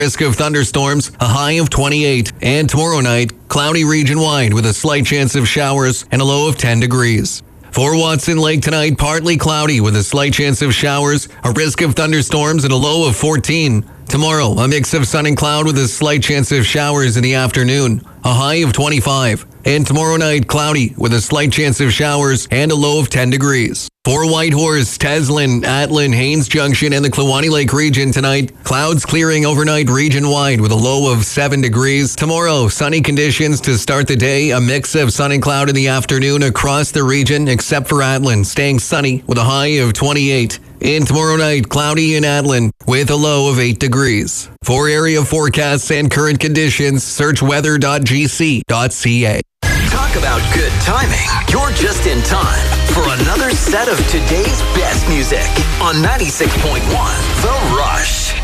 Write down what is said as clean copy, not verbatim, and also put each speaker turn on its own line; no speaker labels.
Risk of thunderstorms, a high of 28. And tomorrow night, cloudy region-wide with a slight chance of showers and a low of 10 degrees. For Watson Lake tonight, partly cloudy with a slight chance of showers, a risk of thunderstorms and a low of 14. Tomorrow, a mix of sun and cloud with a slight chance of showers in the afternoon, a high of 25. And tomorrow night, cloudy with a slight chance of showers and a low of 10 degrees. For Whitehorse, Teslin, Atlin, Haines Junction, and the Kluane Lake region tonight, clouds clearing overnight region-wide with a low of 7 degrees. Tomorrow, sunny conditions to start the day, a mix of sun and cloud in the afternoon across the region, except for Atlin, staying sunny with a high of 28. And tomorrow night, cloudy in Atlin with a low of 8 degrees. For area forecasts and current conditions, search weather.gc.ca.
Talk about good timing. You're just in time for another set of today's best music on 96.1 The Rush.